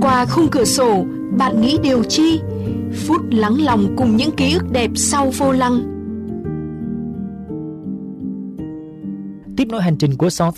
qua khung cửa sổ, bạn nghĩ điều chi? Phút lắng lòng cùng những ký ức đẹp sau vô lăng. Tiếp nối hành trình của South